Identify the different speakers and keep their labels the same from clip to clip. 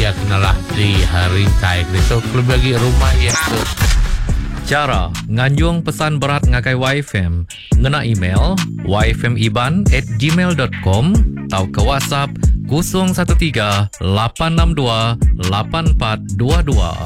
Speaker 1: ia kenalah di hari kai so klub bagi rumah ia tu.
Speaker 2: Cara nganjung pesan berat ngakai YFM ngena email yfmiban@gmail.com atau ke WhatsApp 013 862 8422.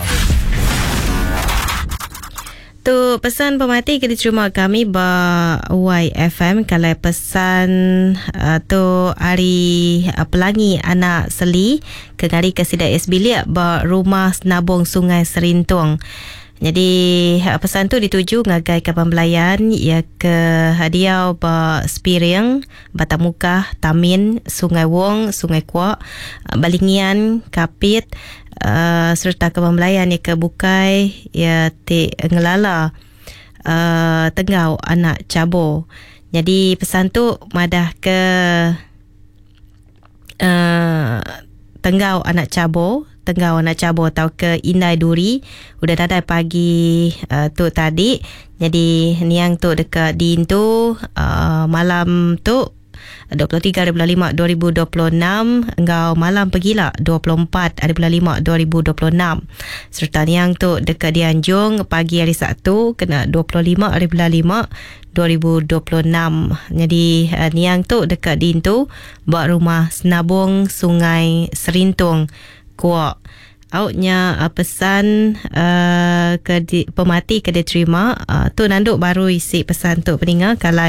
Speaker 3: Tu pesan pemati ke diterima kami ba YFM kalau pesan tu hari Pelangi anak Seli ke kali kesida SB ba rumah Senabung Sungai Serintung. Jadi pesan tu dituju ngagai ke pembelayan ia ke hadiah ba Spiring, Batamukah, Tamin, Sungai Wong, Sungai Kuak, Balingian, Kapit, serta ke pembelayan ia ke Bukai, ia ti Ngelala, Tenggau anak Cabo. Jadi pesan tu madah ke Tenggau anak Cabo atau ke Indai Duri udah dadai pagi tu tadi. Jadi niang tu dekat din tu malam tu 23/5/2026 engkau malam pergilah 24/5/2026 serta niang tu dekat Dianjung pagi hari Sabtu kena 25/5/2026. Jadi niang tu dekat din tu buat rumah Senabung Sungai Serintung Kuak. Outnya pesan ke pemati ke diterima tu nanduk baru isi pesan tu peninga kalau